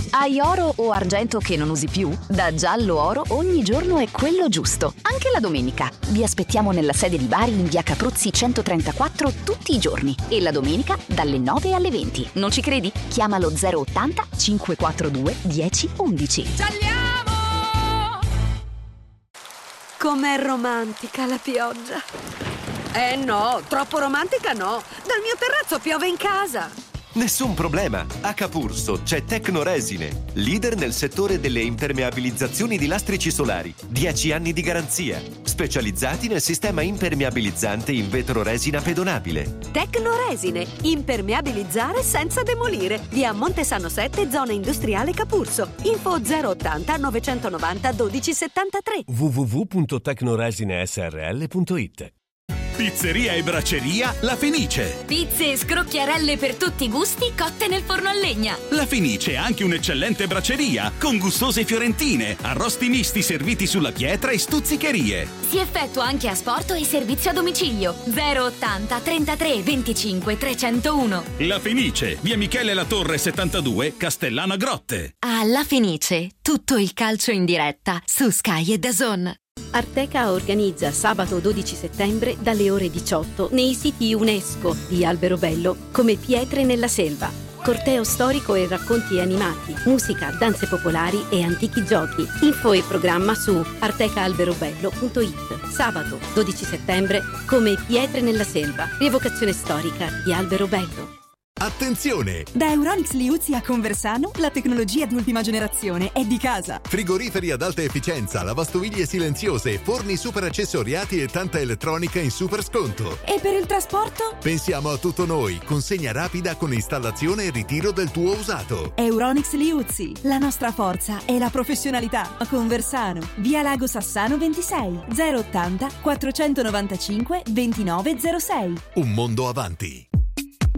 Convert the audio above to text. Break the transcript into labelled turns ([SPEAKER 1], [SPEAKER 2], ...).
[SPEAKER 1] Hai oro o argento che non usi più? Da Giallo Oro ogni giorno è quello giusto, anche la domenica. Vi aspettiamo nella sede di Bari in via Capruzzi 134 tutti i giorni e la domenica dalle 9 alle 20. Non ci credi? Chiamalo 080 542 1011.
[SPEAKER 2] Gialliamo! Com'è romantica la pioggia. No, troppo romantica no. Dal mio terrazzo piove in casa.
[SPEAKER 3] Nessun problema, a Capurso c'è Tecnoresine, leader nel settore delle impermeabilizzazioni di lastrici solari. 10 anni di garanzia, specializzati nel sistema impermeabilizzante in vetro resina pedonabile.
[SPEAKER 2] Tecnoresine, impermeabilizzare senza demolire. Via Montesano 7, zona industriale Capurso. Info 080 990 1273.
[SPEAKER 4] www.tecnoresinesrl.it.
[SPEAKER 5] Pizzeria e bracceria La Fenice.
[SPEAKER 6] Pizze e scrocchiarelle per tutti i gusti cotte nel forno a legna.
[SPEAKER 5] La Fenice è anche un'eccellente bracceria con gustose fiorentine, arrosti misti serviti sulla pietra e stuzzicherie.
[SPEAKER 6] Si effettua anche asporto e servizio a domicilio. 080 33 25 301.
[SPEAKER 5] La Fenice, via Michele La Torre 72, Castellana Grotte.
[SPEAKER 6] La Fenice, tutto il calcio in diretta su Sky e DAZN.
[SPEAKER 2] Arteca organizza sabato 12 settembre dalle ore 18 nei siti UNESCO di Alberobello come Pietre nella Selva. Corteo storico e racconti animati, musica, danze popolari e antichi giochi. Info e programma su artecaalberobello.it. Sabato 12 settembre come Pietre nella Selva, rievocazione storica di Alberobello.
[SPEAKER 7] Attenzione!
[SPEAKER 8] Da Euronics Liuzzi a Conversano la tecnologia d'ultima generazione è di casa.
[SPEAKER 7] Frigoriferi ad alta efficienza, lavastoviglie silenziose, forni super accessoriati e tanta elettronica in super sconto.
[SPEAKER 8] E per il trasporto?
[SPEAKER 7] Pensiamo a tutto noi, consegna rapida con installazione e ritiro del tuo usato.
[SPEAKER 8] Euronics Liuzzi, la nostra forza è la professionalità. A Conversano, via Lago Sassano 26, 080 495 2906.
[SPEAKER 7] Un mondo avanti.